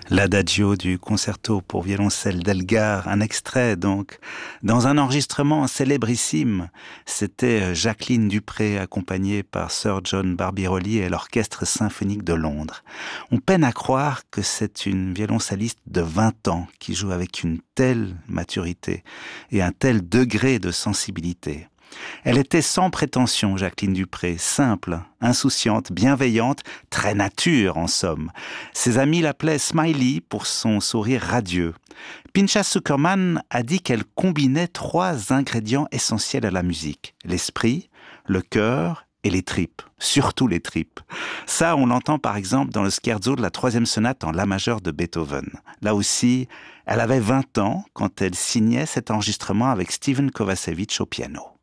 L'adagio du concerto pour violoncelle d'Elgar, un extrait donc, dans un enregistrement célébrissime. C'était Jacqueline Dupré accompagnée par Sir John Barbirolli et l'Orchestre symphonique de Londres. On peine à croire que c'est une violoncelliste de 20 ans qui joue avec une telle maturité et un tel degré de sensibilité. Elle était sans prétention, Jacqueline Dupré, simple, insouciante, bienveillante, très nature en somme. Ses amis l'appelaient Smiley pour son sourire radieux. Pinchas Zukerman a dit qu'elle combinait 3 ingrédients essentiels à la musique: l'esprit, le cœur et les tripes, surtout les tripes. Ça, on l'entend par exemple dans le scherzo de la 3e sonate en la majeur de Beethoven. Là aussi, elle avait 20 ans quand elle signait cet enregistrement avec Steven Kovacevic au piano.